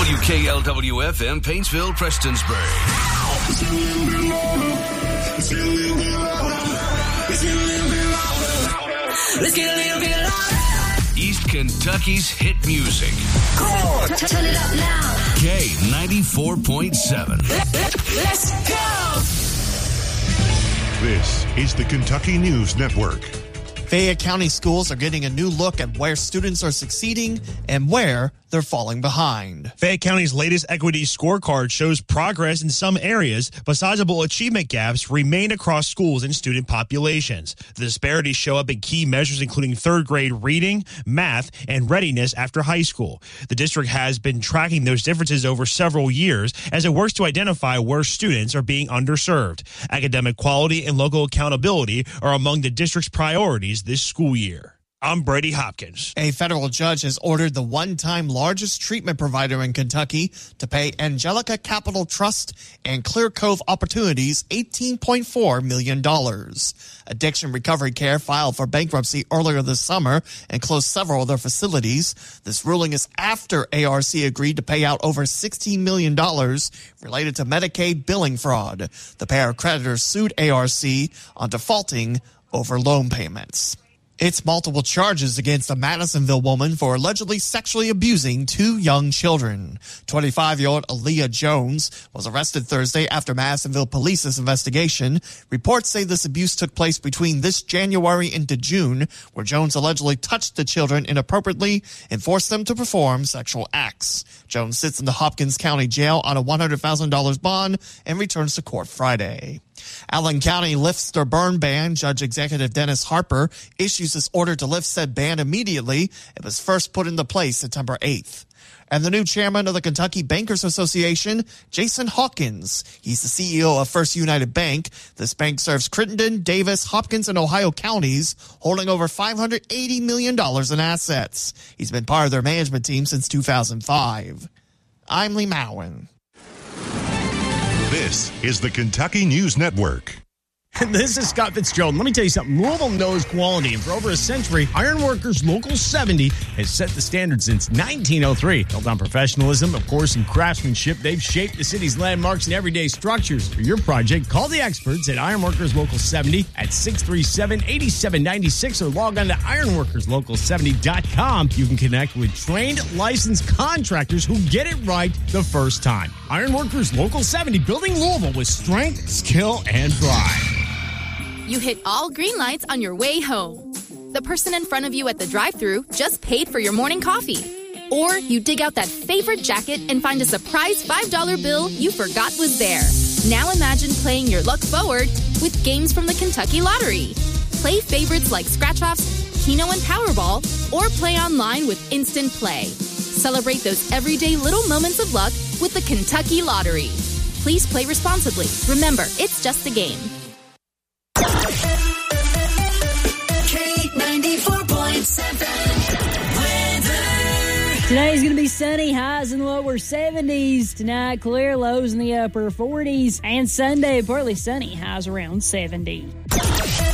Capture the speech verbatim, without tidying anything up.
W K L W F M, Paintsville, Prestonsburg. Let's get a little bit louder. East Kentucky's hit music. Come on, turn it up now. K ninety-four point seven. Let's go. This is the Kentucky News Network. Fayette County schools are getting a new look at where students are succeeding and where they're falling behind. Fayette County's latest equity scorecard shows progress in some areas, but sizable achievement gaps remain across schools and student populations. The disparities show up in key measures including third grade reading, math, and readiness after high school. The district has been tracking those differences over several years as it works to identify where students are being underserved. Academic quality and local accountability are among the district's priorities this school year. I'm Brady Hopkins. A federal judge has ordered the one-time largest treatment provider in Kentucky to pay Angelica Capital Trust and Clear Cove Opportunities eighteen point four million dollars. Addiction Recovery Care filed for bankruptcy earlier this summer and closed several of their facilities. This ruling is after A R C agreed to pay out over sixteen million dollars related to Medicaid billing fraud. The pair of creditors sued A R C on defaulting over loan payments. It's multiple charges against a Madisonville woman for allegedly sexually abusing two young children. twenty-five-year-old Aaliyah Jones was arrested Thursday after Madisonville police's investigation. Reports say this abuse took place between this January into June, where Jones allegedly touched the children inappropriately and forced them to perform sexual acts. Jones sits in the Hopkins County Jail on a one hundred thousand dollars bond and returns to court Friday. Allen County lifts their burn ban. Judge Executive Dennis Harper issues this order to lift said ban immediately. It was first put into place September eighth. And the new chairman of the Kentucky Bankers Association, Jason Hawkins. He's the C E O of First United Bank. This bank serves Crittenden, Davis, Hopkins, and Ohio counties, holding over five hundred eighty million dollars in assets. He's been part of their management team since two thousand five. I'm Lee Mowen. This is the Kentucky News Network. This is Scott Fitzgerald. Let me tell you something. Louisville knows quality, and for over a century, Ironworkers Local seventy has set the standard since nineteen oh three. Built on professionalism, of course, and craftsmanship, they've shaped the city's landmarks and everyday structures. For your project, call the experts at Ironworkers Local seventy at six three seven, eight seven nine six or log on to ironworkers local seventy dot com. You can connect with trained, licensed contractors who get it right the first time. Ironworkers Local seventy, building Louisville with strength, skill, and pride. You hit all green lights on your way home. The person in front of you at the drive-thru just paid for your morning coffee. Or you dig out that favorite jacket and find a surprise five dollar bill you forgot was there. Now imagine playing your luck forward with games from the Kentucky Lottery. Play favorites like Scratch-Offs, Keno, and Powerball, or play online with Instant Play. Celebrate those everyday little moments of luck with the Kentucky Lottery. Please play responsibly. Remember, it's just a game. K ninety-four point seven. Weather. Today's going to be sunny, highs in the lower seventies. Tonight, clear, lows in the upper forties. And Sunday, partly sunny, highs around seventy.